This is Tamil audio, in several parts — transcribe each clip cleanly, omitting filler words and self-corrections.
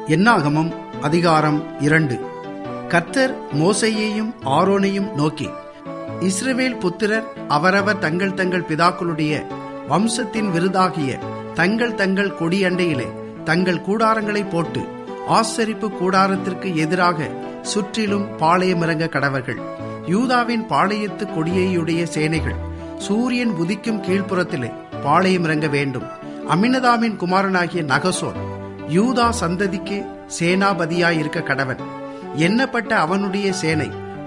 என்னாகமம் அதிகாரம் 2. கர்த்தர் மோசேயையும் ஆரோனையும் நோக்கி, இஸ்ரவேல் புத்திரர் அவரவர் தங்கள் தங்கள் பிதாக்களுடைய வம்சத்தின் விருதாகிய தங்கள் தங்கள் கொடியண்டையிலே தங்கள் கூடாரங்களை போட்டு ஆசரிப்பு கூடாரத்திற்கு எதிராக சுற்றிலும் பாளையமிறங்க கடவர்கள். யூதாவின் பாளையத்து கொடியையுடைய சேனைகள் சூரியன் உதிக்கும் கீழ்ப்புறத்திலே பாளையமிறங்க வேண்டும். அம்மினதாபின் குமாரனாகிய நகசோன் யூதா சந்ததிக்கு சேனாபதியாயிருக்க கடவன். எண்ணப்பட்ட அவனுடைய சேனை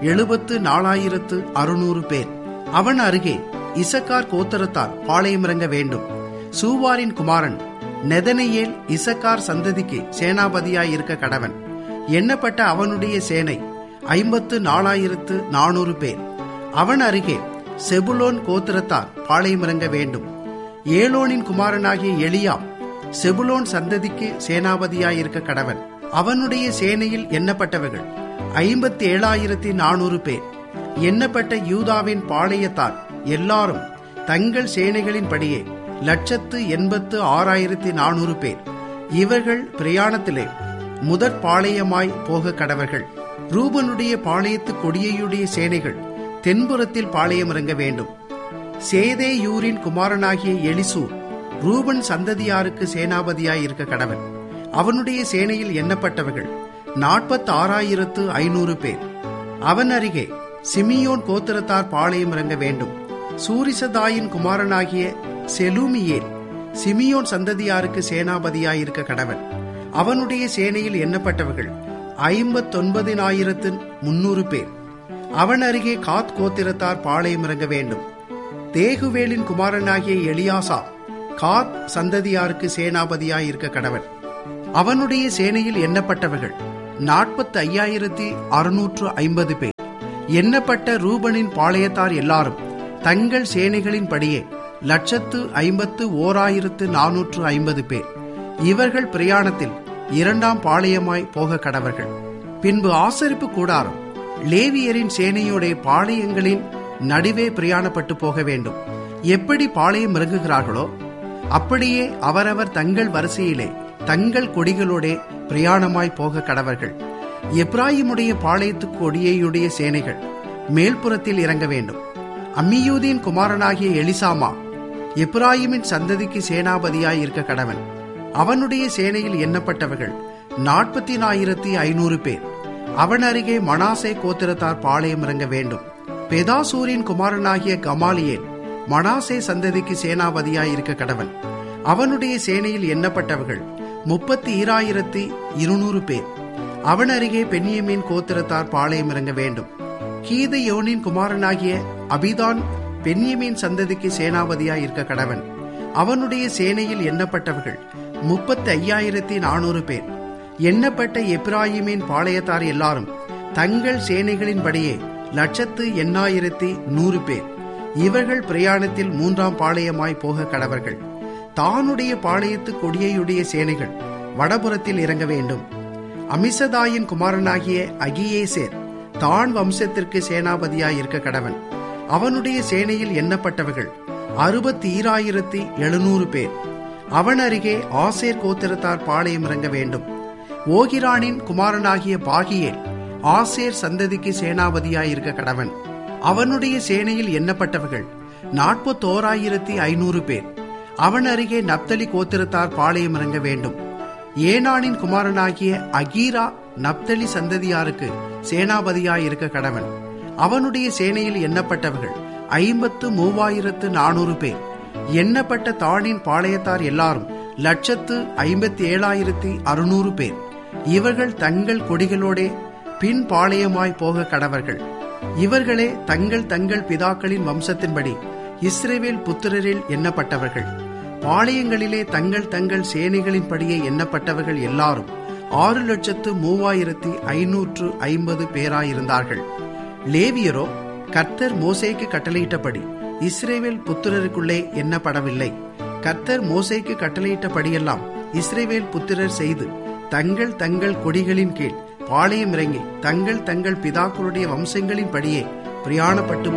74,600 பேர். அவன் அருகே இசக்கார் கோத்திரத்தார் பாளையமிறங்க வேண்டும். சூவாரின் குமாரன் நெதனெயேல் இசக்கார் சந்ததிக்கு சேனாபதியாயிருக்க கடவன். எண்ணப்பட்ட அவனுடைய சேனை 54,400 பேர். அவன் அருகே செபுலோன் கோத்திரத்தார் பாளையமிறங்க வேண்டும். ஏலோனின் குமாரனாகிய எலியாம் செபுலோன் சந்ததிக்கு சேனாபதியாயிருக்க கடவன். அவனுடைய சேனையில் எண்ணப்பட்டவர்கள் 57,400 பேர். எண்ணப்பட்ட யூதாவின் பாளையத்தார் எல்லாரும் தங்கள் சேனைகளின் படியே 186,400 பேர். இவர்கள் பிரயாணத்திலே முதற் பாளையமாய் போக கடவர்கள். ரூபனுடைய பாளையத்து கொடியையுடைய சேனைகள் தென்புறத்தில் பாளையமிறங்க வேண்டும். சேதேயூரின் குமாரனாகிய எலிசூர் ரூபன் சந்ததியாருக்கு சேனாபதியாயிருக்க கடவன். அவனுடைய சேனையில் எண்ணப்பட்டவர்கள் 46,500 பேர். அவன் அருகே சிமியோன் கோத்திரத்தார் பாளையமிறங்க வேண்டும். சூரிசதாயின் குமாரனாகிய செலூமியேல் சிமியோன் சந்ததியாருக்கு சேனாபதியாயிருக்க கடவன். அவனுடைய சேனையில் எண்ணப்பட்டவர்கள் 59,300 பேர். அவன் அருகே காத் கோத்திரத்தார் பாளையமிறங்க வேண்டும். தேகுவேலின் குமாரனாகிய எலியாசா காத் சந்ததியாருக்கு சேனாபதியாயிருக்க கடவன். அவனுடைய சேனையில் எண்ணப்பட்டவர்கள் 45,650 பேர். எண்ணப்பட்ட ரூபனின் பாளையத்தார் எல்லாரும் தங்கள் சேனைகளின் படியே 151,450 பேர். இவர்கள் பிரயாணத்தில் இரண்டாம் பாளையமாய் போக கடவர்கள். பின்பு ஆசரிப்பு கூடாரம் லேவியரின் சேனையுடைய பாளையங்களின் நடுவே பிரயாணப்பட்டு போக வேண்டும். எப்படி பாளையம் இறங்குகிறார்களோ அப்படியே அவரவர் தங்கள் வரிசையிலே தங்கள் கொடிகளோட பிரயாணமாய் போக கடவர்கள். எப்ராயிமுடைய பாளையத்து கொடியையுடைய சேனைகள் மேல்புறத்தில் இறங்க வேண்டும். அம்மியூதின் குமாரனாகிய எலிசாமா எப்ராயிமின் சந்ததிக்கு சேனாபதியாய் இருக்க கடவன். அவனுடைய சேனையில் எண்ணப்பட்டவர்கள் 40,500 பேர். அவன் அருகே மனாசே கோத்திரத்தார் பாளையம் இறங்க வேண்டும். பெதாசூரின் குமாரனாகிய கமாலியேல் மனாசே சந்ததிக்கு சேனாபதியாய் இருக்க கடவன். அவனுடைய சேனையில் எண்ணப்பட்டவர்கள் 32,200 பேர். அவன் அருகே பென்யமீன் கோத்திரத்தார் பாளையம் இறங்க வேண்டும். கீதையோனின் குமாரனாகிய அபிதான் பென்யமீன் சந்ததிக்கு சேனாபதியாய் இருக்க கடவன். அவனுடைய சேனையில் எண்ணப்பட்டவர்கள் 35,400 பேர். எண்ணப்பட்ட எப்ராயிமின் பாளையத்தார் எல்லாரும் தங்கள் சேனைகளின்படியே 180,100 பேர். இவர்கள் பிரயாணத்தில் மூன்றாம் பாளையமாய் போக கடவர்கள். தானுடைய பாளையத்து கொடியையுடைய சேனைகள் வடபுறத்தில் இறங்க வேண்டும். அமிசதாயின் குமாரனாகிய அகியேசேர் தான் வம்சத்திற்கு சேனாபதியாய் இருக்க கடவன். அவனுடைய சேனையில் எண்ணப்பட்டவர்கள் 62,700 பேர். அவன் அருகே ஆசேர் கோத்திரத்தார் பாளையம் இறங்க வேண்டும். ஓகிரானின் குமாரனாகிய பாகியேல் ஆசேர் சந்ததிக்கு சேனாபதியாய் இருக்க கடவன். அவனுடைய சேனையில் எண்ணப்பட்டவர்கள் 41,500 பேர். அவன் அருகே நப்தலி கோத்திரத்தார் பாளையம் இறங்க வேண்டும். ஏனானின் குமாரனாகிய அகீரா நப்தலி சந்ததியாருக்கு சேனாபதியாய் இருக்க கடவன். அவனுடைய சேனையில் எண்ணப்பட்டவர்கள் 53,400 பேர். எண்ணப்பட்ட தானின் பாளையத்தார் எல்லாரும் 157,600 பேர். இவர்கள் தங்கள் கொடிகளோட பின் பாளையமாய் போக கடவர்கள். இவர்களே தங்கள் தங்கள் பிதாக்களின் வம்சத்தின்படி இஸ்ரவேல் புத்திரரில் எண்ணப்பட்டவர்கள். பாளையங்களிலே தங்கள் தங்கள் சேனைகளின் படியே எண்ணப்பட்டவர்கள் எல்லாரும் 6,03,550 பேராயிருந்தார்கள். லேவியரோ கர்த்தர் மோசேக்கு கட்டளையிட்டபடி இஸ்ரவேல் புத்திரருக்குள்ளே எண்ணப்படவில்லை. கர்த்தர் மோசேக்கு கட்டளையிட்டபடியெல்லாம் இஸ்ரவேல் புத்திரர் செய்து தங்கள் தங்கள் கொடிகளின் கீழ் பாளையம் இறங்கி தங்கள் தங்கள் பிதாக்களுடைய வம்சங்களின் படியே பிரயாணப்பட்டு